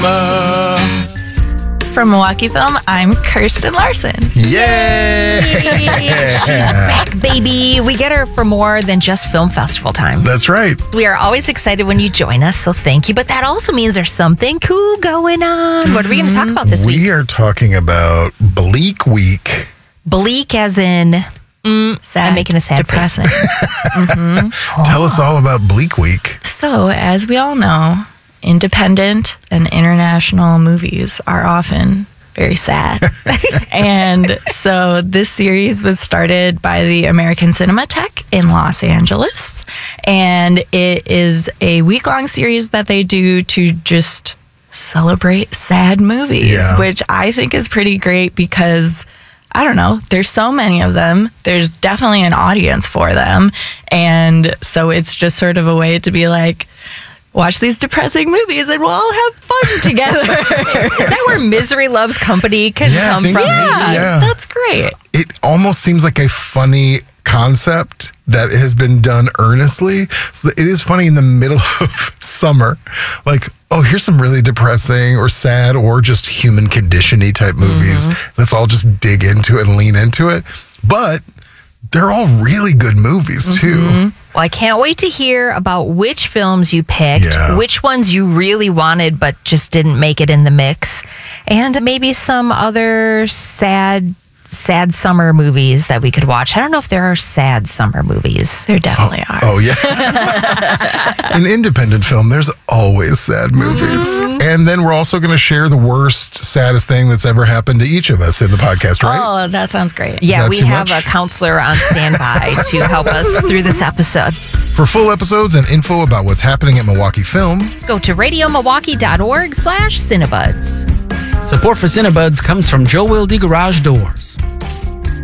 From Milwaukee Film, I'm Kirsten Larson. Yay! She's back, baby. We get her for more than just film festival time. That's right. We are always excited when you join us, so thank you. But that also means there's something cool going on. What are we going to talk about this week? We are talking about Bleak Week. Bleak as in... Sad, I'm making a sad depressing. Tell us all about Bleak Week. So, as we all know, independent and international movies are often very sad. And so this series was started by the American Cinematheque in Los Angeles. And it is a week-long series that they do to just celebrate sad movies, which I think is pretty great because... I don't know. There's so many of them. There's definitely an audience for them. And so it's just sort of a way to be like, watch these depressing movies and we'll all have fun together. Is that where Misery Loves Company can come from? Yeah, that's great. It almost seems like a funny concept that has been done earnestly. So it is funny in the middle of summer, like, oh, here's some really depressing or sad or just human condition-y type movies. Let's all just dig into it and lean into it. But they're all really good movies too. Well, I can't wait to hear about which films you picked, which ones you really wanted but just didn't make it in the mix, and maybe some other sad summer movies that we could watch. I don't know if there are sad summer movies. There definitely are. Oh, yeah. In independent film, there's always sad movies. And then we're also going to share the worst, saddest thing that's ever happened to each of us in the podcast, right? Oh, that sounds great. Yeah, that we too have much? a counselor on standby to help us through this episode. For full episodes and info about what's happening at Milwaukee Film, Go to radiomilwaukee.org/Cinebuds. Support for Cinebuds comes from Joe Wilde Garage Doors.